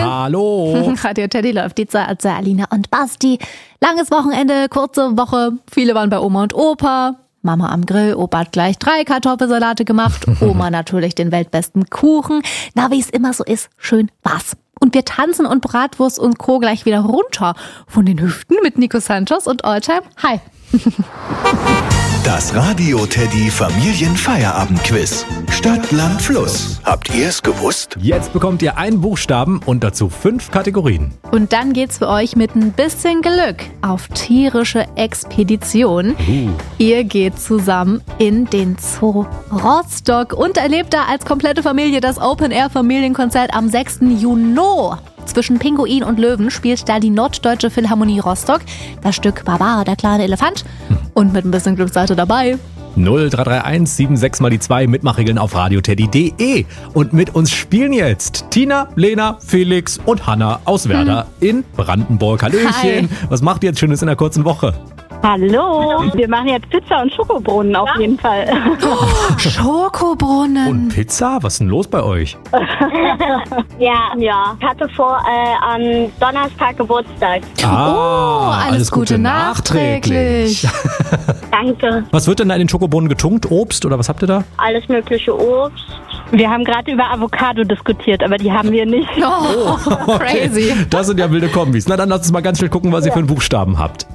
Hallo. Radio Teddy läuft die Zeit, Alina und Basti. Langes Wochenende, kurze Woche. Viele waren bei Oma und Opa. Mama am Grill, Opa hat gleich 3 Kartoffelsalate gemacht. Oma natürlich den weltbesten Kuchen. Na, wie es immer so ist, schön war's. Und wir tanzen und Bratwurst und Co. gleich wieder runter von den Hüften mit Nico Santos und Alltime. Hi. Das Radio Teddy Familienfeierabendquiz. Stadt, Land, Fluss. Habt ihr es gewusst? Jetzt bekommt ihr einen Buchstaben und dazu 5 Kategorien. Und dann geht's für euch mit ein bisschen Glück auf tierische Expedition. Ihr geht zusammen in den Zoo Rostock und erlebt da als komplette Familie das Open-Air-Familienkonzert am 6. Juni. Zwischen Pinguin und Löwen spielt da die Norddeutsche Philharmonie Rostock das Stück Baba, der kleine Elefant. Und mit ein bisschen Glück seid ihr dabei. 0331 76 mal die 2 Mitmachregeln auf radioteddy.de. Und mit uns spielen jetzt Tina, Lena, Felix und Hanna aus Werder in Brandenburg. Hallöchen. Hi. Was macht ihr jetzt Schönes in der kurzen Woche? Hallo, wir machen jetzt Pizza und Schokobrunnen auf jeden Fall. Schokobrunnen. Und Pizza? Was ist denn los bei euch? Ja. Ich hatte vor, am Donnerstag Geburtstag. Alles Gute nachträglich. Danke. Was wird denn da in den Schokobrunnen getunkt? Obst oder was habt ihr da? Alles mögliche Obst. Wir haben gerade über Avocado diskutiert, aber die haben wir nicht. Oh, crazy. Das sind ja wilde Kombis. Na dann lasst uns mal ganz schnell gucken, was ihr für einen Buchstaben habt.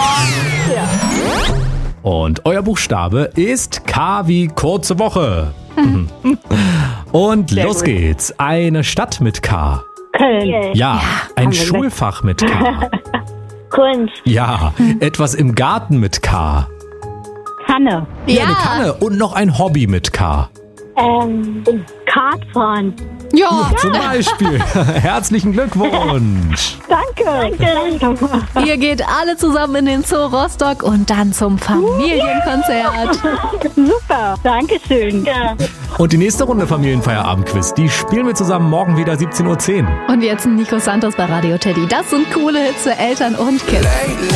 Und euer Buchstabe ist K wie kurze Woche. Und los geht's. Eine Stadt mit K. Köln. Ja, ein haben wir Schulfach mit K. Kunst. Ja, etwas im Garten mit K. Kanne. Ja, eine Kanne und noch ein Hobby mit K. Kartfahren. Ja, Zum Beispiel. Herzlichen Glückwunsch. Danke. ihr geht alle zusammen in den Zoo Rostock und dann zum Familienkonzert. Super. Dankeschön. Und die nächste Runde Familienfeierabendquiz, die spielen wir zusammen morgen wieder 17:10 Uhr. Und jetzt Nico Santos bei Radio Teddy. Das sind coole Hits für Eltern und Kids.